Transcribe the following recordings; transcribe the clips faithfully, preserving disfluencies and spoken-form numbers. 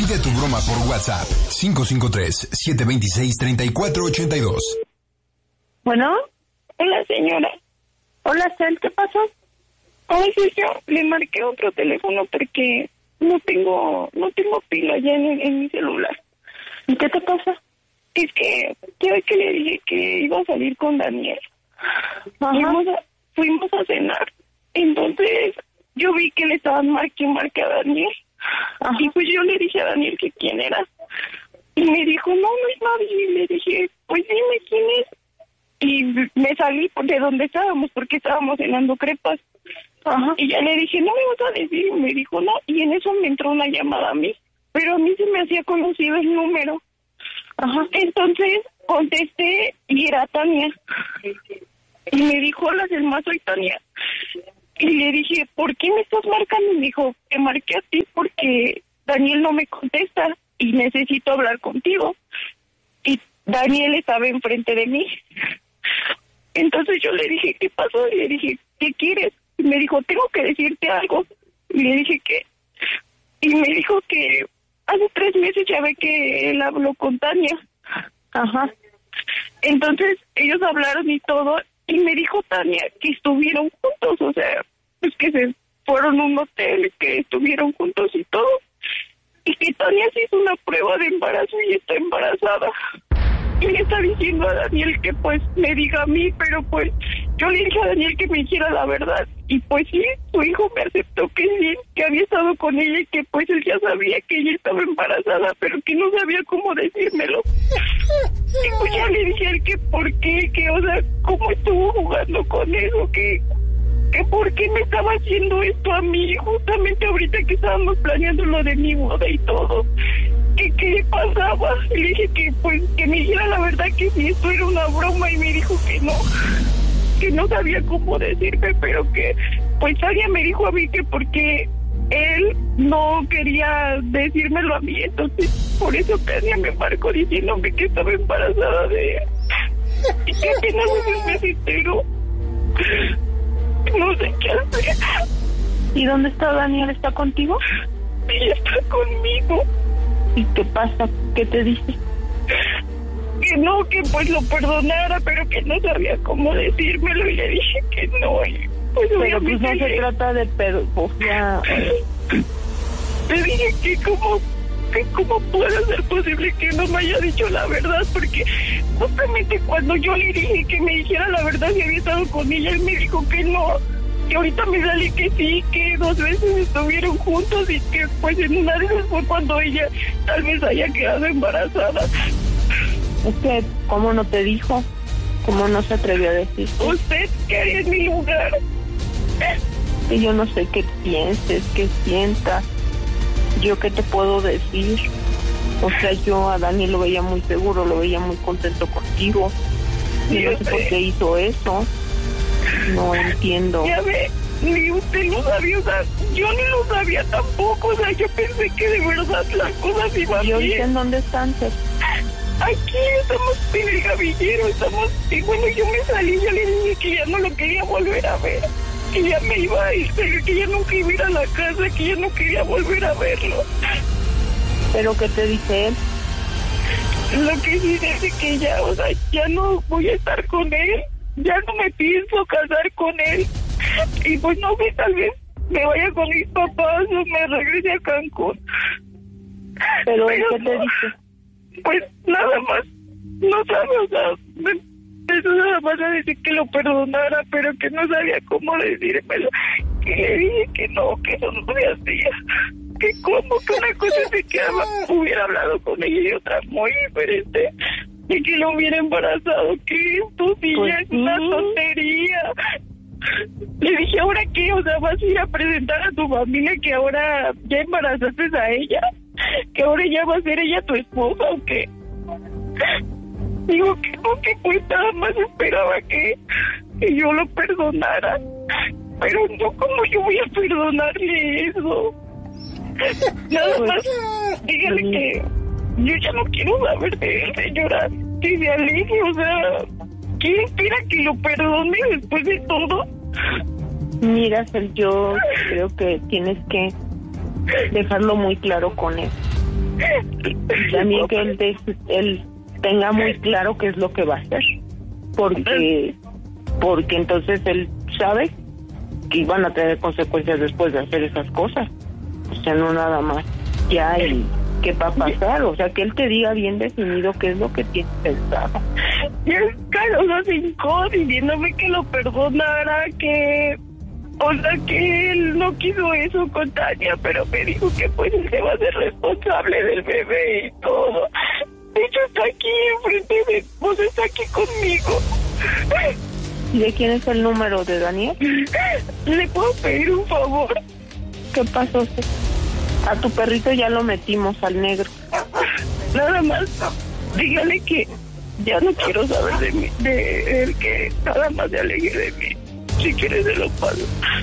Pide tu broma por WhatsApp. cinco cinco tres, siete dos seis, tres cuatro ocho dos. Bueno. Hola, señora. Hola, Cel, ¿qué pasó? Ay, sí, yo le marqué otro teléfono porque no tengo no tengo pila ya en, en mi celular. ¿Y qué te pasa? Es que ya ve que le dije que iba a salir con Daniel. Fuimos a, fuimos a cenar. Entonces yo vi que le estaban marque marque a Daniel. Ajá. Y pues yo le dije a Daniel que quién era. Y me dijo, no, no es nadie. Y le dije, pues dime quién es. Y me salí de donde estábamos porque estábamos cenando crepas. Ajá. Y ya le dije, no me vas a decir. Y me dijo, no. Y en eso me entró una llamada a mí. Pero a mí se me hacía conocido el número. Ajá. Entonces contesté y era Tania. Y me dijo, hola, Selma, soy Tania. Y le dije, ¿por qué me estás marcando? Y me dijo, te marqué a ti porque Daniel no me contesta y necesito hablar contigo. Y Daniel estaba enfrente de mí. Entonces yo le dije, ¿qué pasó? Y le dije, ¿qué quieres? Y me dijo, tengo que decirte algo. Y le dije, ¿qué? Y me dijo que hace tres meses ya ve que él habló con Tania. Ajá. Entonces ellos hablaron y todo. Y me dijo Tania que estuvieron juntos, o sea, pues que se fueron a un hotel, que estuvieron juntos y todo. Y que Tania se hizo una prueba de embarazo y está embarazada. Y le está diciendo a Daniel que pues me diga a mí, pero pues yo le dije a Daniel que me dijera la verdad. Y pues sí, su hijo me aceptó que sí, que había estado con ella y que pues él ya sabía que ella estaba embarazada, pero que no sabía cómo decírmelo. Y pues ya le dije a él que por qué, que o sea, cómo estuvo jugando con eso, que, que por qué me estaba haciendo esto a mí, justamente ahorita que estábamos planeando lo de mi boda y todo. Que qué le pasaba. Y le dije que pues que me dijera la verdad, que si esto era una broma, y me dijo que no, que no sabía cómo decirme, pero que pues Tania me dijo a mí que porque él no quería decírmelo a mí, entonces por eso Tania me marcó diciéndome que estaba embarazada de él y que apenas un mes entero. No sé qué hacer. ¿Y dónde está Daniel? ¿Está contigo? Ella está conmigo. ¿Y qué pasa? ¿Qué te dice? Que no, que pues lo perdonara, pero que no sabía cómo decírmelo, y le dije que no. Y pues pero pues no se trata de pedofilia. Le dije que cómo, que cómo puede ser posible que no me haya dicho la verdad, porque justamente cuando yo le dije que me dijera la verdad si había estado con ella, él me dijo que no. Que ahorita me sale que sí, que dos veces estuvieron juntos y que pues en una de esas fue cuando ella tal vez haya quedado embarazada. Es que, ¿cómo no te dijo? ¿Cómo no se atrevió a decir? ¿Usted qué haría en mi lugar? Y yo no sé qué pienses, qué sientas. ¿Yo qué te puedo decir? O sea, yo a Dani lo veía muy seguro, lo veía muy contento contigo. Y no sé por qué hizo eso. No entiendo. Ya ve, ni usted lo sabía, o sea, yo ni lo sabía tampoco, o sea, yo pensé que de verdad las cosas iban bien. ¿Y ahorita en dónde están? Aquí estamos en el gavillero, estamos, y bueno, yo me salí, yo le dije que ya no lo quería volver a ver, que ya me iba a ir, pero que ya nunca iba a ir a la casa, que ya no quería volver a verlo. ¿Pero qué te dice él? Lo que sí dice que ya, o sea, ya no voy a estar con él. Ya no me pienso casar con él. Y pues no sé, tal vez me vaya con mis papás o me regrese a Cancún. ¿Pero, Pero qué te dice? Pues nada más. No sabe, o sea, me empezó nada más a decir que lo perdonara, pero que no sabía cómo decírmelo. Que le dije que no, que eso no se hacía. Que como que una cosa se quedaba, hubiera hablado con ella y otra muy diferente. Y que lo hubiera embarazado, que esto sí pues ya es sí. Una tontería. Le dije, ¿ahora qué? O sea, ¿vas a ir a presentar a tu familia que ahora ya embarazaste a ella? ¿Que ahora ya va a ser ella tu esposa o qué? Digo que no, que pues nada más esperaba que, que yo lo perdonara. Pero no, ¿cómo yo voy a perdonarle eso? Nada más, dígale que yo ya no quiero saber de él, señora. Que se aleje, o sea, ¿quién espera que lo perdone después de todo? Mira, Fel, yo creo que tienes que dejarlo muy claro con él. También que él, de, él tenga muy claro qué es lo que va a hacer. Porque, porque entonces él sabe que iban a tener consecuencias después de hacer esas cosas. O sea, no nada más ya y qué va a pasar. O sea, que él te diga bien definido qué es lo que tiene pensado. Y es Carlos se hincó diciéndome que lo perdonara, que... O sea, que él no quiso eso con Tania, pero me dijo que pues él se va a ser responsable del bebé y todo. De hecho, está aquí enfrente de... Pues está aquí conmigo. ¿Y de quién es el número de Daniel? ¿Le puedo pedir un favor? ¿Qué pasó? A tu perrito ya lo metimos al negro. Nada más, dígale que ya no quiero saber de mí, de él, que nada más se aleje de mí. Si quieres se lo paso.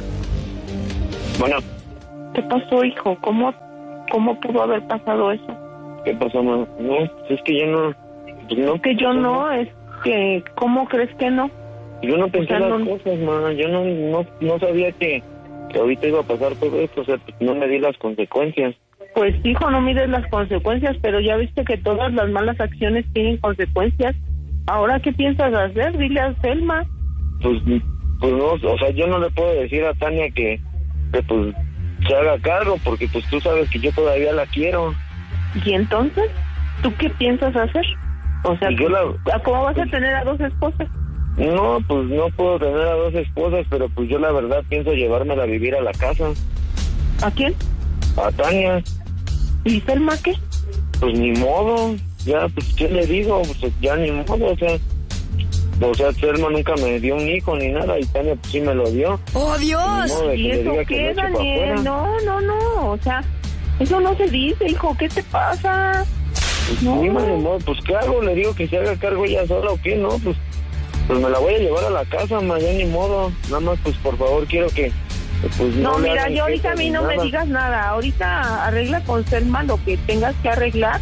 Bueno. ¿Qué pasó, hijo? ¿Cómo, cómo pudo haber pasado eso? ¿Qué pasó, mamá? No, es que yo no... Pues no que yo no, es que... ¿Cómo crees que no? Yo no pensé o sea, las no... cosas, mamá. Yo no, no, no sabía que, que ahorita iba a pasar todo esto. O sea, pues no me di las consecuencias. Pues, hijo, no mides las consecuencias, pero ya viste que todas las malas acciones tienen consecuencias. ¿Ahora qué piensas hacer? Dile a Selma. Pues, pues no, o sea, yo no le puedo decir a Tania que, que pues se haga cargo, porque pues tú sabes que yo todavía la quiero. ¿Y entonces? ¿Tú qué piensas hacer? O sea, yo la, ¿cómo vas pues, a tener a dos esposas? No, pues no puedo tener a dos esposas, pero pues yo la verdad pienso llevármela a vivir a la casa. ¿A quién? A Tania. ¿Y Selma qué? Pues ni modo, ya, pues, ¿qué le digo? Pues ya ni modo, o sea, o sea, Selma nunca me dio un hijo ni nada, y Tania pues sí me lo dio. ¡Oh, Dios! ¿Y eso qué, Daniel? No, no, no, o sea, eso no se dice, hijo, ¿qué te pasa? Pues no. Ni modo, pues ¿qué hago? Le digo que se haga cargo ella sola o qué, ¿no? Pues, pues me la voy a llevar a la casa, ma, ya ni modo, nada más, pues por favor, quiero que... Pues no, no, mira, yo ahorita a mí no nada. me digas nada. Ahorita arregla con Selma lo que tengas que arreglar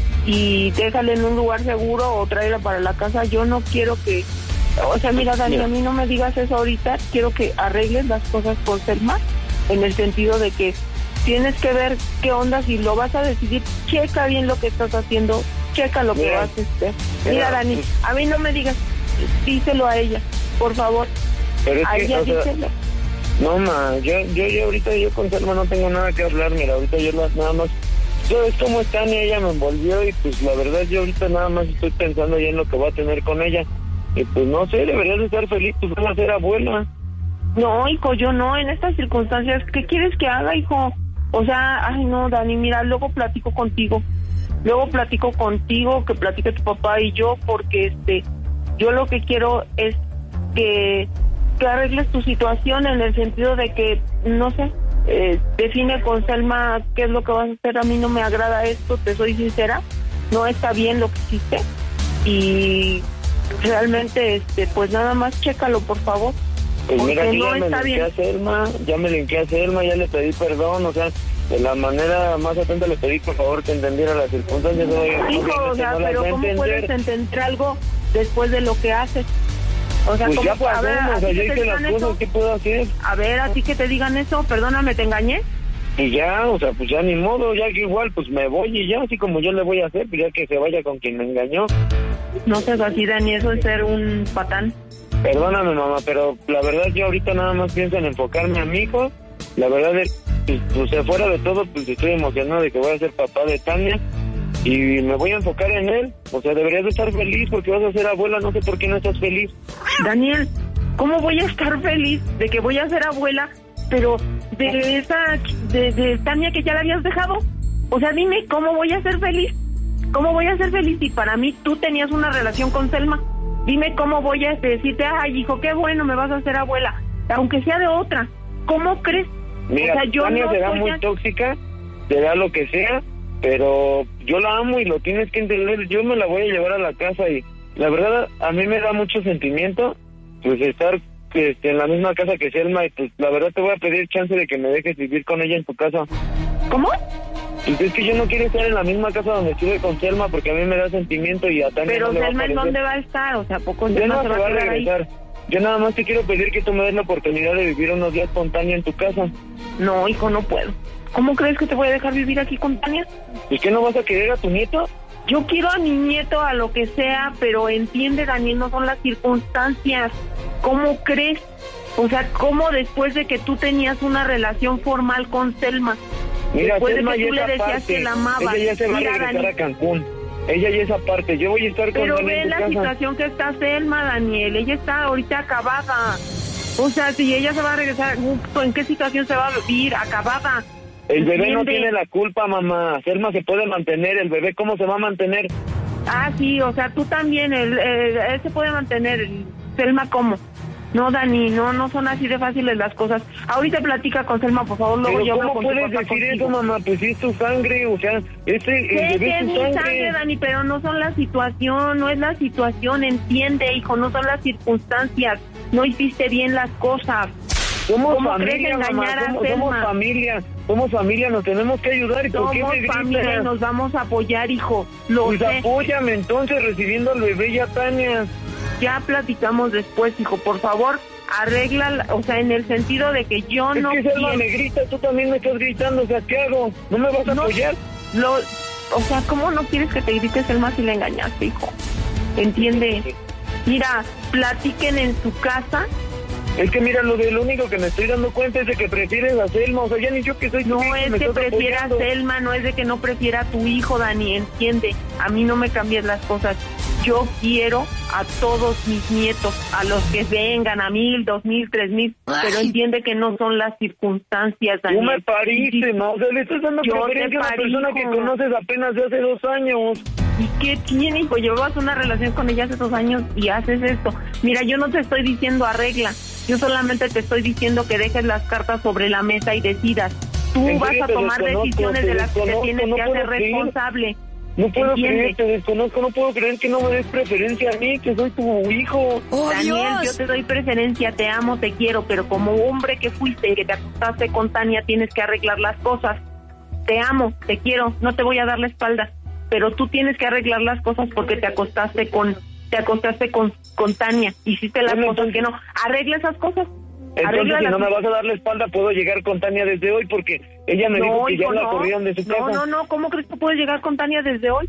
y déjale en un lugar seguro o tráela para la casa. Yo no quiero que... O sea, mira, Dani, mira. a mí no me digas eso ahorita. Quiero que arregles las cosas con Selma en el sentido de que tienes que ver qué onda. Si lo vas a decidir, checa bien lo que estás haciendo. Checa lo mira. que vas a hacer. Mira, mira, Dani, a mí no me digas. Díselo a ella, por favor. Pero es a que, ella o sea, díselo. No, ma, yo, yo, yo ahorita yo con Selma no tengo nada que hablar, mira, ahorita yo nada más, ¿sabes cómo está? Ni ella me envolvió y pues la verdad yo ahorita nada más estoy pensando ya en lo que voy a tener con ella. Y pues no sé, deberías de estar feliz, pues vas a ser abuela. No, hijo, yo no, en estas circunstancias, ¿qué quieres que haga, hijo? O sea, ay no, Dani, mira, luego platico contigo, luego platico contigo, que platique tu papá y yo, porque este, yo lo que quiero es que... que arregles tu situación en el sentido de que, no sé, eh, define con Selma qué es lo que vas a hacer. A mí no me agrada esto, te soy sincera, no está bien lo que hiciste y realmente, este, pues nada más chécalo, por favor. Pues mira, yo no ya me linké a Selma, ya me linké a Selma, ya le pedí perdón, o sea, de la manera más atenta le pedí por favor que entendiera las circunstancias. Hijo, o sea, no pero ¿cómo entender. puedes entender algo después de lo que haces? O sea, pues ¿cómo, ya pasó, a ver, o sea, yo hice las cosas, eso? ¿qué puedo hacer? A ver, a ti que te digan eso, perdóname, ¿te engañé? Y ya, o sea, pues ya ni modo, ya que igual, pues me voy y ya, así como yo le voy a hacer, pues ya que se vaya con quien me engañó. No seas así, Dani, eso es ser un patán. Perdóname, mamá, pero la verdad yo ahorita nada más pienso en enfocarme a mi hijo. La verdad es, pues, o sea, fuera de todo, pues estoy emocionado de que voy a ser papá de Tania. Y me voy a enfocar en él. O sea, deberías de estar feliz porque vas a ser abuela. No sé por qué no estás feliz. Daniel, ¿cómo voy a estar feliz de que voy a ser abuela, pero de esa, de, de Tania que ya la habías dejado? O sea, dime, ¿cómo voy a ser feliz? ¿Cómo voy a ser feliz si para mí tú tenías una relación con Selma? Dime cómo voy a decirte, ay, hijo, qué bueno, me vas a hacer abuela, aunque sea de otra. ¿Cómo crees? Mira, o sea, yo Tania no será muy a... tóxica, será lo que sea, pero yo la amo y lo tienes que entender. Yo me la voy a llevar a la casa y la verdad a mí me da mucho sentimiento pues estar este, en la misma casa que Selma y pues la verdad te voy a pedir chance de que me dejes vivir con ella en tu casa. ¿Cómo? Pues es que yo no quiero estar en la misma casa donde estuve con Selma porque a mí me da sentimiento y a Tania pero no le va a Selma, ¿en parecer. dónde va a estar? O sea, ¿a poco ya Selma no se va, va a a regresar. Ahí? Yo nada más te quiero pedir que tú me des la oportunidad de vivir unos días con Tania en tu casa. No, hijo, no puedo. ¿Cómo crees que te voy a dejar vivir aquí con Tania? ¿Y qué, no vas a querer a tu nieto? Yo quiero a mi nieto, a lo que sea, pero entiende, Daniel, no son las circunstancias. ¿Cómo crees? O sea, ¿cómo después de que tú tenías una relación formal con Selma, Mira, después Selma de que ya tú le esa decías parte, que la amabas? ella ya se va Mira, a regresar Dani, a Cancún. Ella ya esa parte, yo voy a estar con pero Dani ve en tu la casa. situación que está Selma, Daniel. Ella está ahorita acabada. O sea, si ella se va a regresar, ¿en qué situación se va a vivir? Acabada. El bebé no ¿Entiende? tiene la culpa, mamá. Selma se puede mantener, el bebé, ¿cómo se va a mantener? Ah, sí, o sea, tú también, él, él, él se puede mantener. Selma, ¿cómo? No, Dani, no, no son así de fáciles las cosas. Ahorita platica con Selma, por favor, luego Pero yo hablo ¿cómo con tu puedes papá decir contigo. eso, mamá? Pues sí es tu sangre, o sea, este, el Sé bebé que es es tu mi sangre. sangre, Dani, pero no son la situación, no es la situación, entiende, hijo, no son las circunstancias. No hiciste bien las cosas. Somos ¿Cómo crees familia, mamá, engañar a somos, somos Selma? familia, somos familia, nos tenemos que ayudar. ¿Y por qué Somos me gritas? familia y nos vamos a apoyar, hijo. Lo Pues sé. apóyame entonces recibiendo al bebé ya, Tania. Ya platicamos después, hijo, por favor, arregla, o sea, en el sentido de que yo Es no que Selma quiero... me grita, tú también me estás gritando, o sea, ¿qué hago? ¿No me vas a No, apoyar? Lo, o sea, ¿cómo no quieres que te grites el más si le engañaste, hijo? ¿Entiende? Mira, platiquen en su casa. Es que mira, lo de lo único que me estoy dando cuenta es de que prefieres a Selma, o sea, ya ni yo que soy tu No hijo, es me que estás prefiera a apoyando. Selma, no es de que no prefiera a tu hijo, Dani, entiende. A mí no me cambies las cosas. Yo quiero a todos mis nietos, a los que vengan, a mil, dos mil, tres mil, pero entiende que no son las circunstancias, Dani. Tú me pariste, ¿no? O sea, le estás dando Yo preferencia te a una parí, persona que hijo. conoces apenas de hace dos años. ¿Y qué tiene, hijo? Llevabas una relación con ella hace dos años y haces esto. Mira, yo no te estoy diciendo arregla. Yo solamente te estoy diciendo que dejes las cartas sobre la mesa y decidas. Tú En vas serio, a te tomar desconozco, decisiones te de las que te desconozco, tienes no que puedo hacer creer. responsable. No puedo ¿Entiendes? creer, te desconozco, no puedo creer que no me des preferencia a mí, que soy tu hijo. ¡Oh, Daniel, Dios! yo te doy preferencia, te amo, te quiero, pero como hombre que fuiste, que te acostaste con Tania, tienes que arreglar las cosas. Te amo, te quiero, no te voy a dar la espalda, pero tú tienes que arreglar las cosas porque te acostaste con te acostaste con, con Tania, hiciste las Bueno, cosas entonces- que no. Arregla esas cosas. Entonces, Arregla si las no me cosas. vas a dar la espalda, puedo llegar con Tania desde hoy, porque ella me dijo que ya hijo, la no. corrieron de su No, casa. no, no, ¿cómo crees que puedes llegar con Tania desde hoy?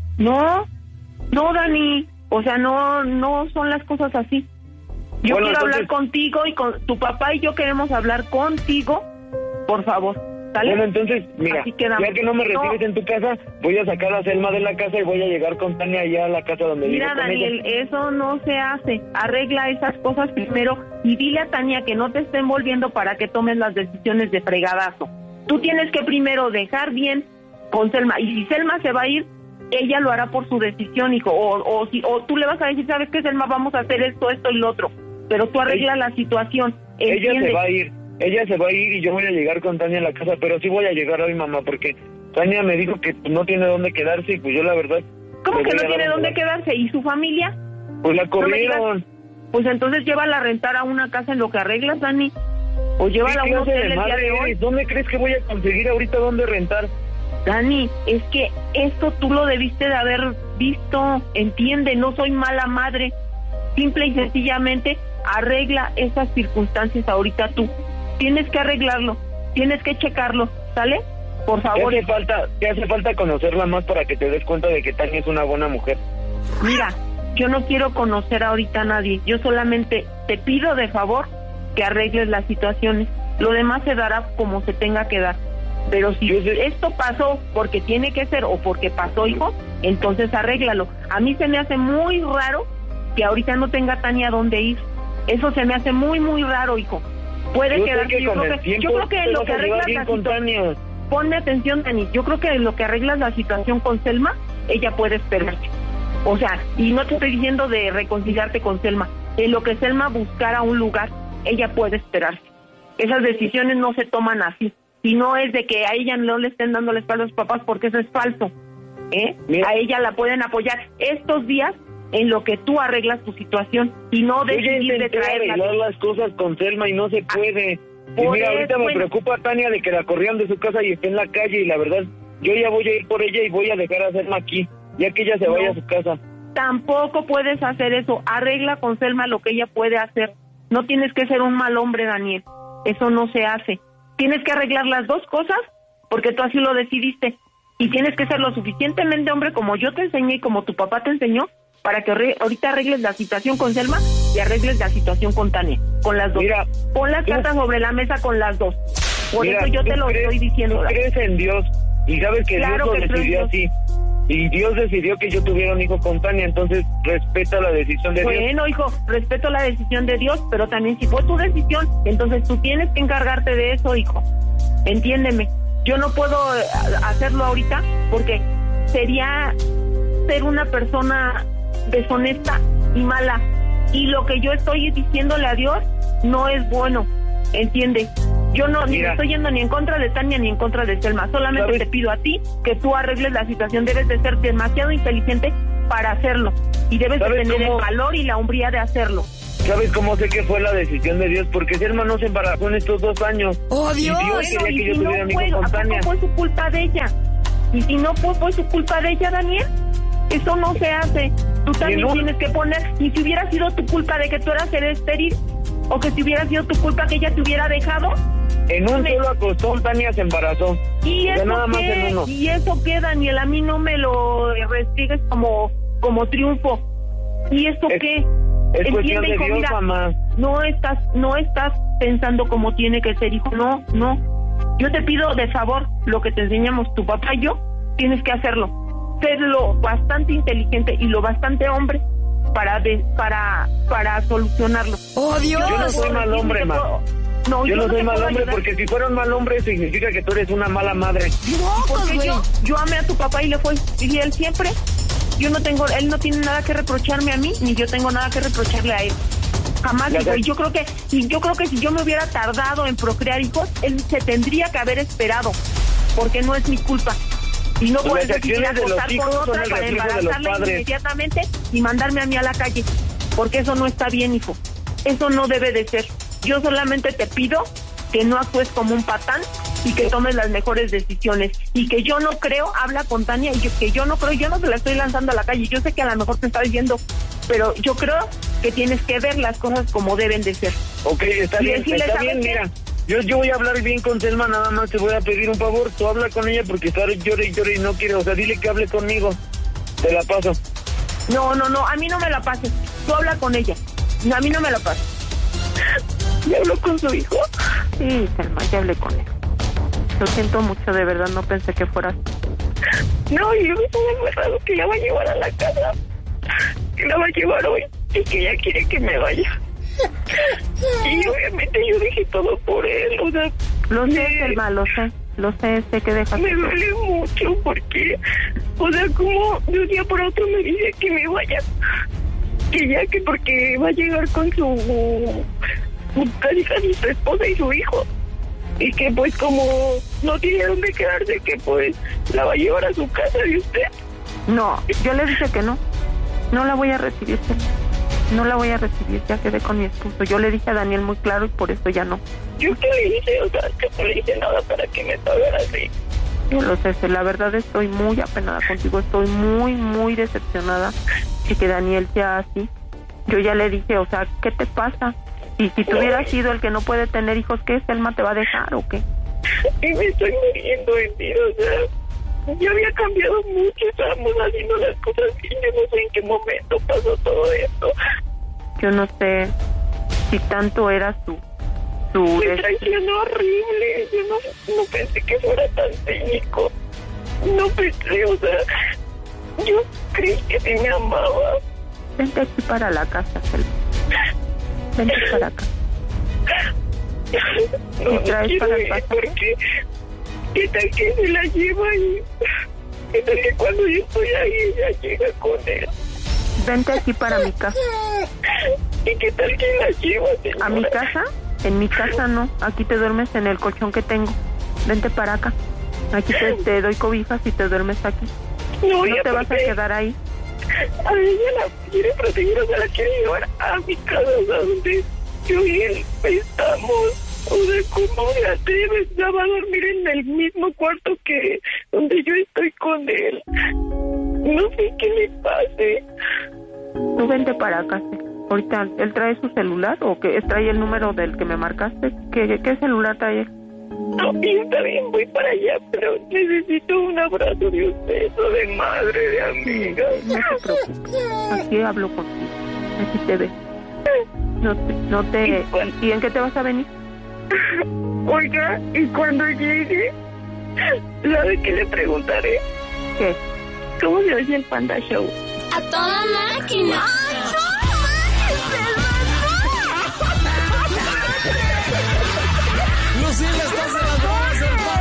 No, no, Dani, o sea, no, no son las cosas así. Yo Bueno, quiero entonces- hablar contigo y con tu papá y yo queremos hablar contigo, por favor, ¿sale? Bueno, entonces, mira, Así quedamos. ya que no me recibes No. en tu casa, voy a sacar a Selma de la casa y voy a llegar con Tania allá a la casa donde Mira, vivo con Daniel, ella. eso no se hace. Arregla esas cosas primero y dile a Tania que no te esté envolviendo para que tomes las decisiones de fregadazo. Tú tienes que primero dejar bien con Selma. Y si Selma se va a ir, ella lo hará por su decisión, hijo. O, o, si, o tú le vas a decir, ¿sabes qué, Selma? Vamos a hacer esto, esto y lo otro. Pero tú arregla la situación. Ella ¿entiendes? se va a ir, ella se va a ir y yo voy a llegar con Tania a la casa, pero sí voy a llegar hoy, mamá, porque Tania me dijo que no tiene dónde quedarse y pues yo la verdad... ¿Cómo le que voy no a tiene dar un dónde lugar. quedarse? ¿Y su familia? Pues la me corrieron. Pues entonces llévala a rentar a una casa en lo que arreglas, Dani. O llévala a ¿Qué un clase hotel de el día madre de hoy. eres? ¿Dónde crees que voy a conseguir ahorita dónde rentar? Dani, es que esto tú lo debiste de haber visto, entiende, no soy mala madre. Simple y sencillamente arregla esas circunstancias ahorita tú. Tienes que arreglarlo, tienes que checarlo, ¿sale? Por ¿Te favor. hace falta, te hace falta conocerla más para que te des cuenta de que Tania es una buena mujer? Mira, yo no quiero conocer ahorita a nadie, yo solamente te pido de favor que arregles las situaciones. Lo demás se dará como se tenga que dar. Pero si Yo sé- esto pasó porque tiene que ser o porque pasó, hijo, entonces arréglalo. A mí se me hace muy raro que ahorita no tenga Tania dónde ir. Eso se me hace muy, muy raro, hijo. Puede Yo sé quedarse. que Yo con creo el que, tiempo yo creo que te en lo vas que a llevar arreglas bien la con situación... Tania. Ponme atención, Dani. Yo creo que en lo que arreglas la situación con Selma, ella puede esperarte. O sea, y no te estoy diciendo de reconciliarte con Selma. En lo que Selma buscara un lugar, ella puede esperarse. Esas decisiones no se toman así. Si no es de que a ella no le estén dando la espalda a sus papás, porque eso es falso. ¿Eh? Mira. A ella la pueden apoyar estos días en lo que tú arreglas tu situación y no Yo ya decidir de intenté traerla. arreglar las cosas con Selma y no se puede. Y por mira, ahorita eso, me bueno. preocupa Tania de que la corrieron de su casa y esté en la calle y la verdad, yo ya voy a ir por ella y voy a dejar a Selma aquí, ya que ella se No. vaya a su casa. Tampoco puedes hacer eso. Arregla con Selma lo que ella puede hacer. No tienes que ser un mal hombre, Daniel. Eso no se hace. Tienes que arreglar las dos cosas porque tú así lo decidiste. Y tienes que ser lo suficientemente hombre como yo te enseñé y como tu papá te enseñó para que re- ahorita arregles la situación con Selma y arregles la situación con Tania, con las dos. Mira, pon las tú, cartas sobre la mesa con las dos. Por mira, eso yo te lo crees, estoy diciendo. Tú crees en Dios y sabes que Claro Dios que lo creo en decidió Dios. así. Y Dios decidió que yo tuviera un hijo con Tania, entonces respeta la decisión de Dios. Bueno, hijo, respeto la decisión de Dios, pero también si fue tu decisión, entonces tú tienes que encargarte de eso, hijo. Entiéndeme. Yo no puedo eh, hacerlo ahorita porque sería ser una persona deshonesta y mala. Y lo que yo estoy diciéndole a Dios no es bueno, ¿entiende? Yo no ni me estoy yendo ni en contra de Tania ni en contra de Selma. Solamente ¿sabes? Te pido a ti que tú arregles la situación. Debes de ser demasiado inteligente para hacerlo. Y debes de tener cómo? el valor y la hombría de hacerlo. ¿Sabes cómo sé que fue la decisión de Dios? Porque Selma no se embarazó en estos dos años. ¡Oh, Dios! Y Dios Bueno, quería y que yo si tuviera no un hijo fue, con ¿a Tania. poco fue su culpa de ella? Y si no fue, fue su culpa de ella, Daniel. Eso no se hace. Tú también no? tienes que poner... Y si hubiera sido tu culpa de que tú eras el estéril, o que si hubiera sido tu culpa que ella te hubiera dejado... En un me... solo acostón Tania se embarazó. ¿Y eso nada más qué? en uno. ¿Y eso qué, Daniel? A mí no me lo restrigues como, como triunfo. ¿Y eso es, qué? Es cuestión de hijo, Dios, mira, mamá. No estás, no estás pensando como tiene que ser, hijo. No, no. Yo te pido de favor lo que te enseñamos tu papá y yo, tienes que hacerlo. Ser lo bastante inteligente y lo bastante hombre para de, para para solucionarlo. ¡Oh, Dios! Yo no soy mal hombre, ma. No, yo, yo no, no soy mal hombre ayudar. Porque si fuera un mal hombre significa que tú eres una mala madre. Porque yo, yo amé a tu papá y le fue y él siempre. Yo no tengo, él no tiene nada que reprocharme a mí, ni yo tengo nada que reprocharle a él. Jamás, hijo. Y yo creo que, y yo creo que si yo me hubiera tardado en procrear hijos, él se tendría que haber esperado, porque no es mi culpa. Y no puedes decidir acostar con otra para embarazarla inmediatamente y mandarme a mí a la calle, porque eso no está bien, hijo. Eso no debe de ser. Yo solamente te pido que no actúes como un patán y que tomes las mejores decisiones. Y que yo no creo, habla con Tania, y yo, que yo no creo, yo no te la estoy lanzando a la calle. Yo sé que a lo mejor te está diciendo, pero yo creo que tienes que ver las cosas como deben de ser. Ok, está bien, está bien, mira. Yo, yo voy a hablar bien con Selma, nada más te voy a pedir un favor. Tú habla con ella porque está llore y llore y no quiere. O sea, dile que hable conmigo. Te la paso. No, no, no, a mí no me la pases. Tú habla con ella. No, a mí no me la pases. ¿Ya habló con su hijo? Sí, Selma, ya hablé con él. Lo siento mucho, de verdad, no pensé que fueras. No, y yo me estoy agarrado que la va a llevar a la casa. Que la va a llevar hoy y que ella quiere que me vaya. Y obviamente yo dije todo por él, o sea... Lo sé, me, Selma, lo sé, lo sé, sé que dejas... Me duele mucho porque, o sea, como de un día por otro me dice que me vaya. Que ya que porque va a llegar con su... su casi casi su esposa y su hijo. Y que pues como no tiene dónde quedarse, que pues la va a llevar a su casa de usted. No, yo le dije que no. No la voy a recibir, Selma. No la voy a recibir, ya quedé con mi esposo. Yo le dije a Daniel muy claro y por eso ya no. ¿Yo qué le hice? O sea, yo no le hice nada para que me pagara así. Yo lo sé, la verdad estoy muy apenada contigo, estoy muy, muy decepcionada de que Daniel sea así. Yo ya le dije, o sea, ¿qué te pasa? Y si tú hubieras sido el que no puede tener hijos, ¿qué? ¿Selma te va a dejar o qué? Y me estoy muriendo en ti, o sea, yo había cambiado mucho, estábamos haciendo las cosas bien, yo no sé en qué momento pasó todo esto. Yo no sé si tanto era su... su me traicionó horrible, yo no, no pensé que fuera tan cínico, no pensé, o sea, yo creí que sí me amaba. Vente aquí para la casa, Selma. Vente para acá. No, ¿Y traes no para ir pasar? porque qué tal que se la lleva y qué tal que cuando yo estoy ahí ella llega con él. Vente aquí para mi casa. ¿Y qué tal que la lleva, señora? ¿A mi casa? En mi casa no. Aquí te duermes en el colchón que tengo. Vente para acá. Aquí te, te doy cobijas y te duermes aquí. No, no te vas a quedar ahí. A ella la quiere proteger, o sea, la quiere llevar a mi casa, o sea, donde yo y él estamos. O sea, ¿cómo me atreves? Ya va a dormir en el mismo cuarto que donde yo estoy con él. No sé qué le pase. Tú vente para acá. Ahorita, ¿él trae su celular o que trae el número del que me marcaste? ¿Qué, qué celular trae él? No, y está bien, voy para allá, pero necesito un abrazo de usted, eso de madre, de amiga. No te preocupes, aquí hablo contigo, aquí te ve. No te... No te ¿Y, cuando... ¿Y en qué te vas a venir? Oiga, y cuando llegue, ¿sabe qué le preguntaré? ¿Qué? ¿Cómo se oye el Panda Show? ¡A toda máquina!